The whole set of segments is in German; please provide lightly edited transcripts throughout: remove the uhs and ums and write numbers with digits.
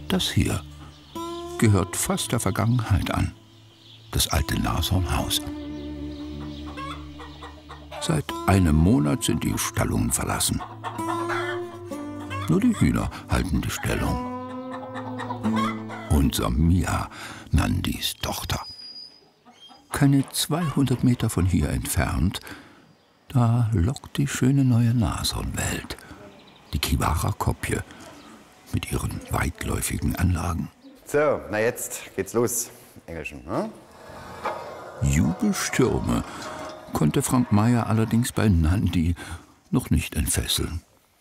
Das hier gehört fast der Vergangenheit an. Das alte Nashornhaus. Seit einem Monat sind die Stallungen verlassen. Nur die Hühner halten die Stellung. Unser Mia, Nandis Tochter. Keine 200 Meter von hier entfernt, da lockt die schöne neue Nashornwelt. Die Kiwara-Kopje mit ihren weitläufigen Anlagen. So, na jetzt geht's los, Engelchen. Hm? Jubelstürme konnte Frank Meyer allerdings bei Nandi noch nicht entfesseln.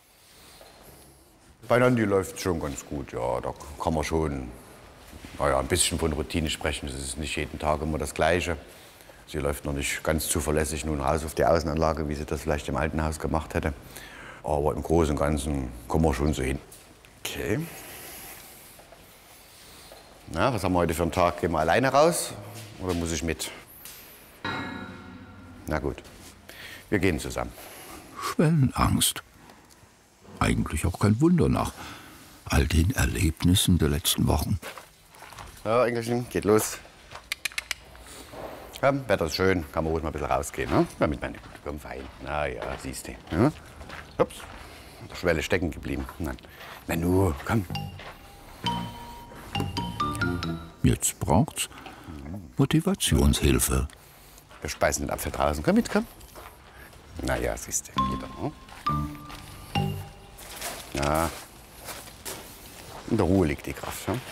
Bei Nandi läuft es schon ganz gut, ja. Da kann man schon ein bisschen von Routine sprechen. Es ist nicht jeden Tag immer das Gleiche. Sie läuft noch nicht ganz zuverlässig nun raus auf die Außenanlage, wie sie das vielleicht im alten Haus gemacht hätte. Aber im Großen und Ganzen kommen wir schon so hin. Okay. Na, was haben wir heute für einen Tag? Gehen wir alleine raus oder muss ich mit? Na gut, wir gehen zusammen. Schwellenangst. Eigentlich auch kein Wunder nach all den Erlebnissen der letzten Wochen. Ja, Engelchen, geht los. Komm, Wetter ist schön, kann man ruhig mal ein bisschen rausgehen. Ne? Damit meine Gute, komm fein. Na ja, siehst du. Ja? Ups, an der Schwelle stecken geblieben. Na nu, komm. Jetzt braucht's Motivationshilfe. Wir speisen den Apfel draußen. Komm mit, komm. Na ja, siehst du, geht doch. Ne? Ja. In der Ruhe liegt die Kraft. Ne?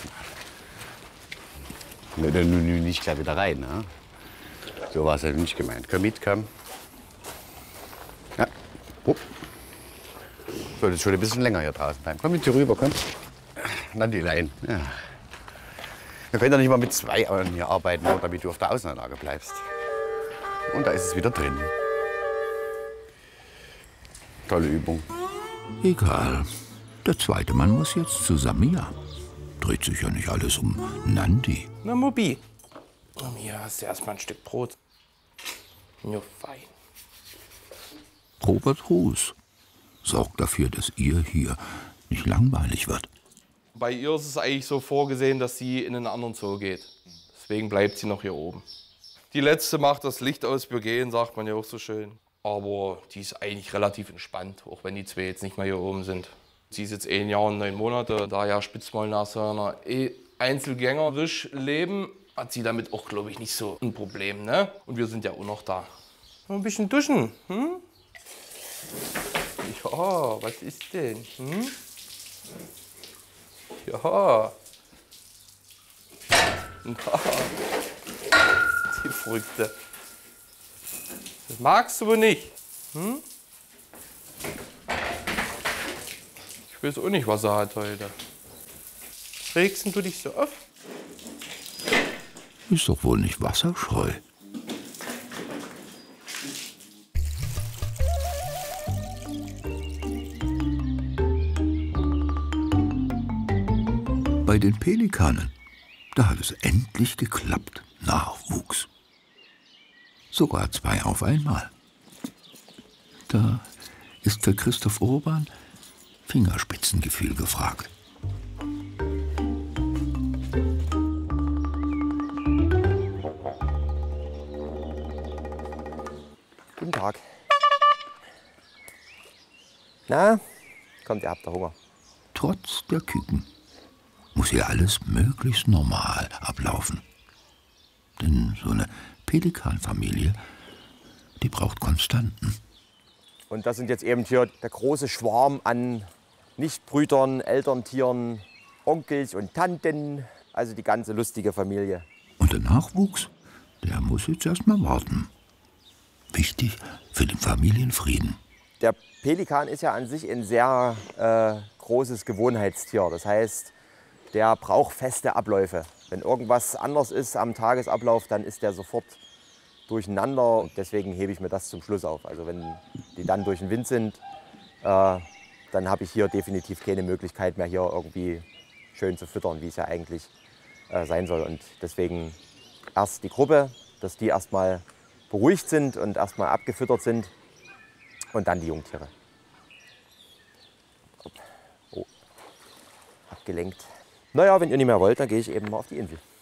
Nicht gleich wieder rein. Ne? So war es ja nicht gemeint. Komm mit, komm. Ja. Oh. Sollte schon ein bisschen länger hier draußen bleiben. Komm mit hier rüber, komm. Dann die Leine. Ja. Wir können ja nicht mal mit zwei hier arbeiten, nur damit du auf der Außenanlage bleibst. Und da ist es wieder drin. Tolle Übung. Egal. Der zweite Mann muss jetzt zu Samia. Dreht sich ja nicht alles um Nandi. Na, Mobi. Hier hast du erstmal ein Stück Brot. Nur fein. Robert Ruß sorgt dafür, dass ihr hier nicht langweilig wird. Bei ihr ist es eigentlich so vorgesehen, dass sie in einen anderen Zoo geht. Deswegen bleibt sie noch hier oben. Die letzte macht das Licht aus, wir gehen, sagt man ja auch so schön. Aber die ist eigentlich relativ entspannt, auch wenn die zwei jetzt nicht mehr hier oben sind. Sie ist jetzt 1 Jahr und 9 Monate. Da ja Spitzmaulnashörner einzelgängerisch leben, hat sie damit auch, glaube ich, nicht so ein Problem. Ne? Und wir sind ja auch noch da. Mal ein bisschen duschen. Hm? Ja, was ist denn? Hm? Ja. Die Verrückte. Das magst du wohl nicht. Hm? Ich weiß auch nicht, was er hat heute. Regst du dich so auf? Ist doch wohl nicht wasserscheu. Bei den Pelikanen, da hat es endlich geklappt. Nachwuchs. Sogar 2 auf einmal. Da ist für Christoph Urban Fingerspitzengefühl gefragt. Guten Tag. Na, kommt, ihr habt da Hunger. Trotz der Küken muss hier alles möglichst normal ablaufen. Denn so eine Pelikanfamilie, die braucht Konstanten. Und das sind jetzt eben hier der große Schwarm an Nichtbrüdern, Elterntieren, Onkels und Tanten. Also die ganze lustige Familie. Und der Nachwuchs, der muss jetzt erst mal warten. Wichtig für den Familienfrieden. Der Pelikan ist ja an sich ein sehr großes Gewohnheitstier. Das heißt, der braucht feste Abläufe. Wenn irgendwas anders ist am Tagesablauf, dann ist der sofort durcheinander. Und deswegen hebe ich mir das zum Schluss auf. Also wenn die dann durch den Wind sind, dann habe ich hier definitiv keine Möglichkeit mehr, hier irgendwie schön zu füttern, wie es ja eigentlich sein soll. Und deswegen erst die Gruppe, dass die erstmal beruhigt sind und erstmal abgefüttert sind und dann die Jungtiere. Oh, abgelenkt. Naja, wenn ihr nicht mehr wollt, dann gehe ich eben mal auf die Insel.